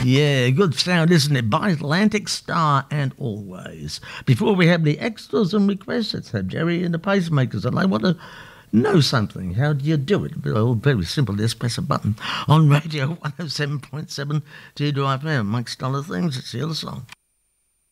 Yeah, good sound, isn't it? By Atlantic Star and Always. Before we have the extras and requests, let's have Jerry and the Pacemakers. And I want to know something. How do you do it? Well, very simple. Just press a button on Radio 107.7 T2FM. Amongst other things, it's the other song.